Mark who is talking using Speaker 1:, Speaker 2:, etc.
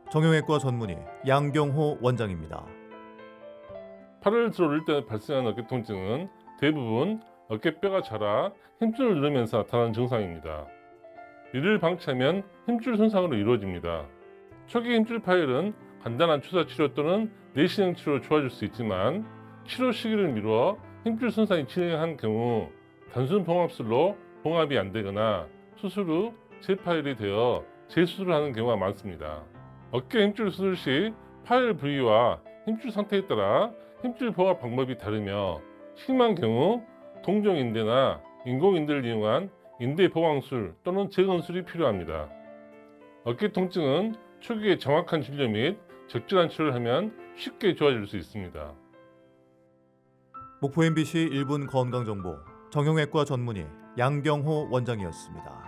Speaker 1: 정형외과 전문의 양경호 원장입니다.
Speaker 2: 팔을 들어 올릴 때 발생하는 어깨 통증은 대부분 어깨뼈가 자라 힘줄을 누르면서 나타나는 증상입니다. 이를 방치하면 힘줄 손상으로 이루어집니다. 초기 힘줄 파열은 간단한 주사 치료 또는 내시경 치료로 좋아질 수 있지만 치료 시기를 미루어 힘줄 손상이 진행한 경우 단순 봉합술로 봉합이 안 되거나 수술 후 재파열이 되어 재수술을 하는 경우가 많습니다. 어깨 힘줄 수술 시 파열 부위와 힘줄 상태에 따라 힘줄 봉합 방법이 다르며 심한 경우 동종인대나 인공인대를 이용한 인대 보강술 또는 재건술이 필요합니다. 어깨 통증은 초기에 정확한 진료 및 적절한 치료를 하면 쉽게 좋아질 수 있습니다.
Speaker 1: 목포 MBC 1분 건강정보 정형외과 전문의 양경호 원장이었습니다.